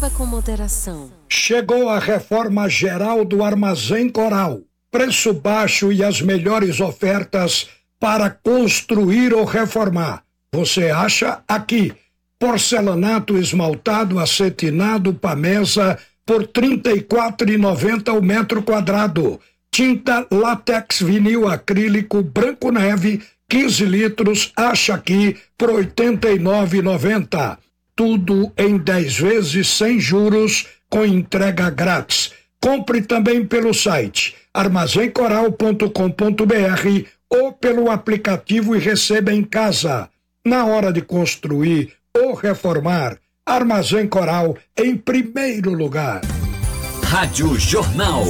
Beba com moderação. Chegou a reforma geral do Armazém Coral. Preço baixo e as melhores ofertas para construir ou reformar. Você acha aqui. Porcelanato esmaltado, acetinado, Pamesa, por R$ 34,90 o metro quadrado. Tinta látex vinil acrílico branco neve, 15 litros, acha aqui por R$ 89,90. Tudo em 10 vezes sem juros, com entrega grátis. Compre também pelo site armazencoral.com.br ou pelo aplicativo e receba em casa. Na hora de construir ou reformar, Armazém Coral em primeiro lugar. Rádio Jornal.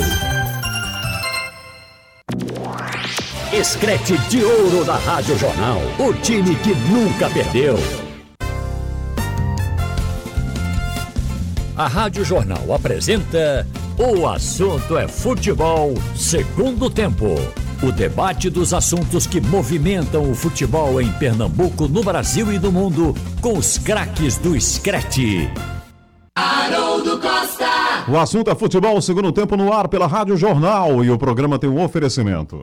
Escrete de ouro da Rádio Jornal. O time que nunca perdeu. A Rádio Jornal apresenta O Assunto é Futebol, segundo tempo. O debate dos assuntos que movimentam o futebol em Pernambuco, no Brasil e no mundo, com os craques do Screte. Haroldo Costa. O Assunto é Futebol, segundo tempo no ar pela Rádio Jornal, e o programa tem um oferecimento.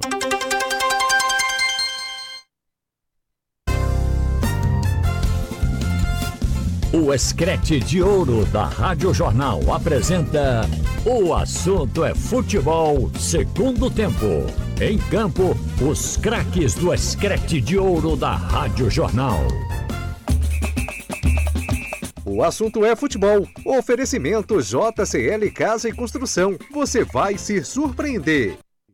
O Escrete de Ouro da Rádio Jornal apresenta O Assunto é Futebol, segundo tempo. Em campo, os craques do Escrete de Ouro da Rádio Jornal. O Assunto é Futebol. Oferecimento JCL Casa e Construção. Você vai se surpreender.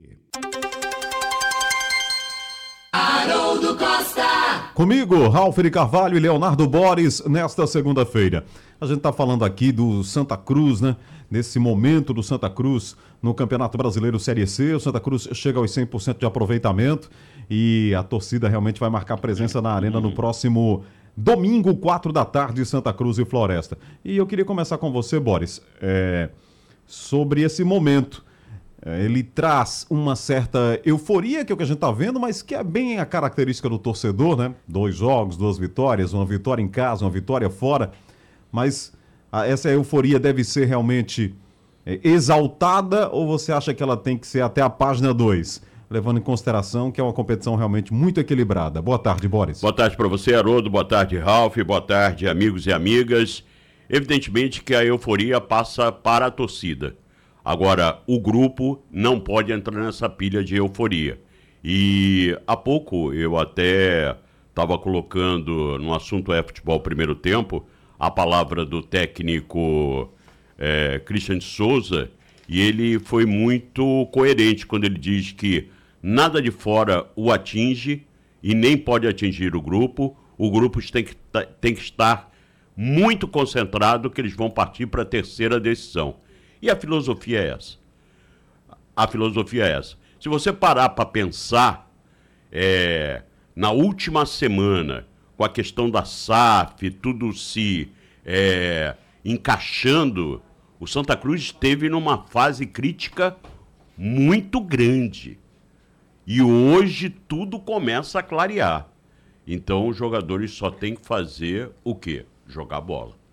Haroldo Costa. Comigo, Ralf de Carvalho e Leonardo Boris, nesta segunda-feira. A gente está falando aqui do Santa Cruz, né? Nesse momento do Santa Cruz no Campeonato Brasileiro Série C. O Santa Cruz chega aos 100% de aproveitamento e a torcida realmente vai marcar presença na arena no próximo domingo, 4 da tarde, Santa Cruz e Floresta. E eu queria começar com você, Boris, sobre esse momento. Ele traz uma certa euforia, que é o que a gente está vendo, mas que é bem a característica do torcedor, né? 2 jogos, 2 vitórias, uma vitória em casa, uma vitória fora. Mas essa euforia deve ser realmente exaltada, ou você acha que ela tem que ser até a página 2? Levando em consideração que é uma competição realmente muito equilibrada. Boa tarde, Boris. Boa tarde para você, Haroldo. Boa tarde, Ralf. Boa tarde, amigos e amigas. Evidentemente que a euforia passa para a torcida. Agora, o grupo não pode entrar nessa pilha de euforia. E há pouco eu até estava colocando no Assunto é Futebol primeiro tempo a palavra do técnico Christian Souza, e ele foi muito coerente quando ele diz que nada de fora o atinge e nem pode atingir o grupo tem que estar muito concentrado, que eles vão partir para a terceira decisão. E a filosofia é essa. A filosofia é essa. Se você parar para pensar, na última semana, com a questão da SAF, tudo se encaixando, o Santa Cruz esteve numa fase crítica muito grande. E hoje tudo começa a clarear. Então os jogadores só têm que fazer o quê? Jogar bola.